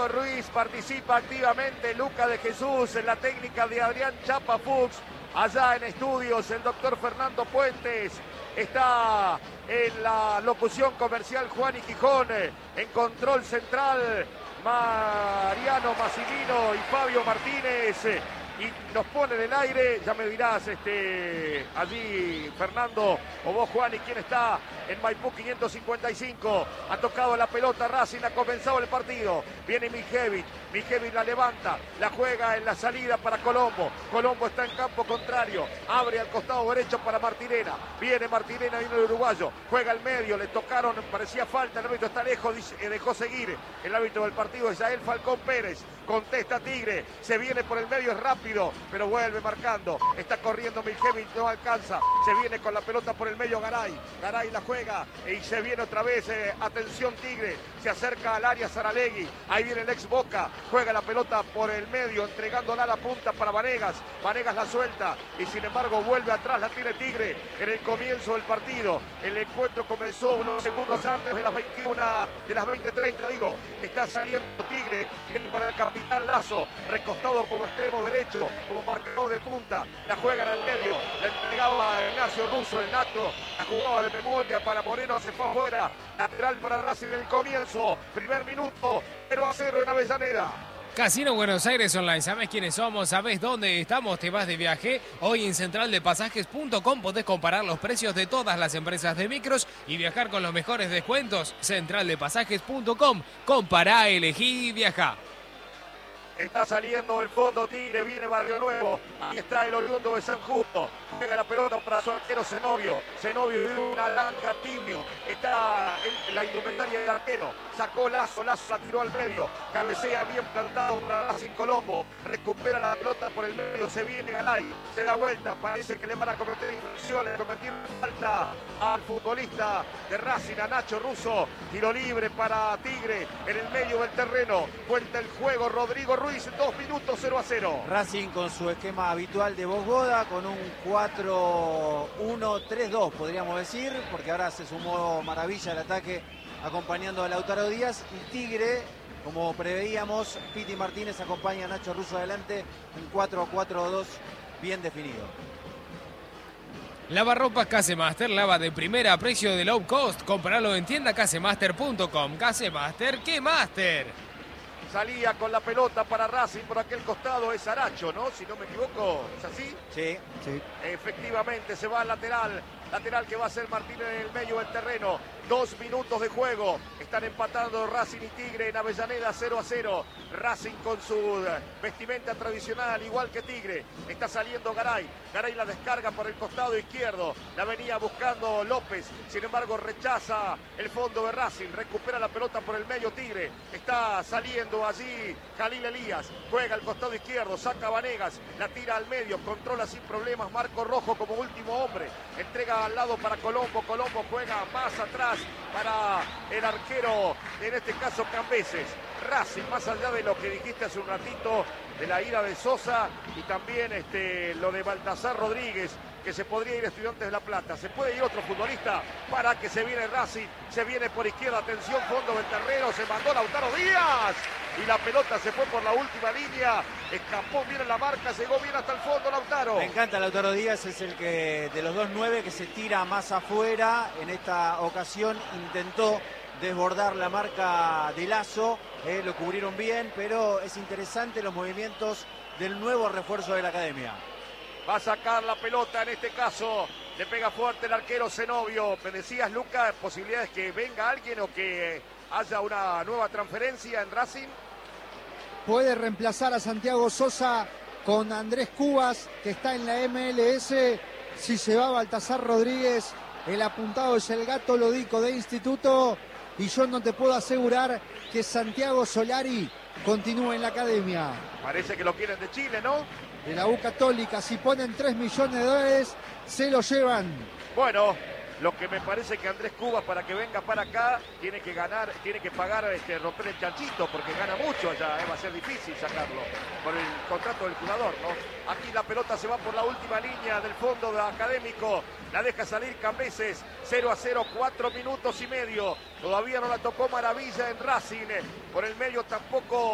Rodrigo Ruiz participa activamente, Luca de Jesús en la técnica de Adrián Chapa Fuchs. Allá en estudios el doctor Fernando Puentes. Está en la locución comercial Juan y Gijón. En control central Mariano Massimino y Fabio Martínez. Y nos pone en el aire, ya me dirás allí Fernando o vos Juan, y quién está en Maipú 555. Ha tocado la pelota Racing, ha comenzado el partido. Viene Mijevic la levanta, la juega en la salida para Colombo. Colombo está en campo contrario, abre al costado derecho para Martinena. Viene Martinena, viene el uruguayo, juega al medio, le tocaron, parecía falta, el árbitro está lejos, dejó seguir. El árbitro del partido es Yael Falcón Pérez. Contesta Tigre, se viene por el medio, es rápido, pero vuelve marcando. Está corriendo Mijevic, no alcanza. Se viene con la pelota por el medio Garay. Garay la juega y se viene otra vez. Atención Tigre, se acerca al área Saralegui. Ahí viene el ex Boca, juega la pelota por el medio, entregándola a la punta para Vanegas. Vanegas la suelta y sin embargo vuelve atrás, la tiene Tigre en el comienzo del partido. El encuentro comenzó unos segundos antes de las 21, de las 20:30, digo. Está saliendo Tigre, viene para el capitán Lazo, recostado como extremo derecho, como marcador de punta, la juega en el medio, la entregaba a Ignacio Russo, el Nato, la jugaba de memoria para Moreno, se fue afuera, lateral para Racing en el comienzo, primer minuto, 0-0 en Avellaneda. Casino Buenos Aires Online, ¿sabés quiénes somos? ¿Sabés dónde estamos? ¿Te vas de viaje? Hoy en centraldepasajes.com podés comparar los precios de todas las empresas de micros y viajar con los mejores descuentos. Centraldepasajes.com, compará, elegí y viajá. Está saliendo el fondo Tigre, viene Barrio Nuevo. Ahí está el oriundo de San Justo. Juega la pelota para su arquero Zenobio. Zenobio de una larga tibio. Está en la indumentaria del arquero. Sacó Lazo la tiró al medio. Cabecea bien plantado para Racing Colombo. Recupera la pelota por el medio. Se viene Galay. Se da vuelta. Parece que le van a cometer infracciones. Cometer falta al futbolista de Racing, a Nacho Russo. Tiro libre para Tigre en el medio del terreno. Cuenta el juego Rodrigo Ruiz, 2 minutos, 0-0. Racing con su esquema habitual de Bogoda, con un 4-1-3-2, podríamos decir, porque ahora se sumó Maravilla al ataque acompañando a Lautaro Díaz, y Tigre, como preveíamos, Piti Martínez acompaña a Nacho Russo adelante, un 4-4-2 bien definido. Lavarropas Casemaster, lava de primera a precio de low cost. Compralo en tienda casemaster.com. Casemaster, ¿qué master? Salía con la pelota para Racing por aquel costado, es Aracho, ¿no? Si no me equivoco, ¿es así? Sí. Efectivamente, se va al lateral que va a ser Martínez en el medio del terreno. 2 minutos de juego, están empatando Racing y Tigre en Avellaneda 0-0. Racing con su vestimenta tradicional, igual que Tigre. Está saliendo Garay la descarga por el costado izquierdo, la venía buscando López, sin embargo rechaza el fondo de Racing, recupera la pelota por el medio Tigre. Está saliendo allí Jalil Elías, juega al costado izquierdo, saca a Vanegas, la tira al medio, controla sin problemas Marco Rojo como último hombre, entrega al lado para Colombo juega más atrás para el arquero, en este caso Cambeses. Racing, más allá de lo que dijiste hace un ratito, de la ira de Sosa y también lo de Baltasar Rodríguez, que se podría ir a Estudiantes de La Plata. Se puede ir otro futbolista para que se viene Racing, se viene por izquierda, atención, fondo del terreno, se mandó Lautaro Díaz y la pelota se fue por la última línea, escapó bien en la marca, llegó bien hasta el fondo Lautaro. Me encanta Lautaro Díaz, es el que de los 2-9 que se tira más afuera. En esta ocasión intentó desbordar la marca de Lazo, lo cubrieron bien, pero es interesante los movimientos del nuevo refuerzo de la academia. Va a sacar la pelota en este caso, le pega fuerte el arquero Zenobio. Me decías, Lucas, posibilidades que venga alguien o que haya una nueva transferencia en Racing. Puede reemplazar a Santiago Sosa con Andrés Cubas, que está en la MLS. Si se va Baltasar Rodríguez, el apuntado es el Gato Lodico de Instituto. Y yo no te puedo asegurar que Santiago Solari continúe en la academia. Parece que lo quieren de Chile, ¿no? De la U Católica, si ponen 3 millones de dólares, se lo llevan. Bueno, lo que me parece que Andrés Cubas, para que venga para acá, tiene que ganar, tiene que pagar, romper el chanchito, porque gana mucho allá, va a ser difícil sacarlo por el contrato del jugador, ¿no? Aquí la pelota se va por la última línea del fondo de Académico, la deja salir Cambeses, 0-0, 4 minutos y medio, todavía no la tocó Maravilla en Racing, por el medio tampoco